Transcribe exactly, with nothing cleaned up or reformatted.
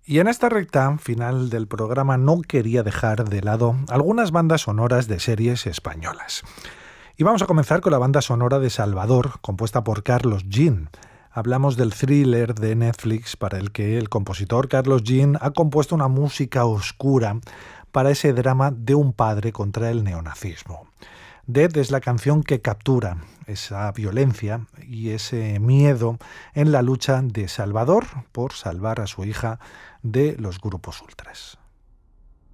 Y en esta recta final del programa no quería dejar de lado algunas bandas sonoras de series españolas. Y vamos a comenzar con la banda sonora de Salvador, compuesta por Carlos Jean. Hablamos del thriller de Netflix para el que el compositor Carlos Jean ha compuesto una música oscura para ese drama de un padre contra el neonazismo. Dead es la canción que captura esa violencia y ese miedo en la lucha de Salvador por salvar a su hija de los grupos ultras.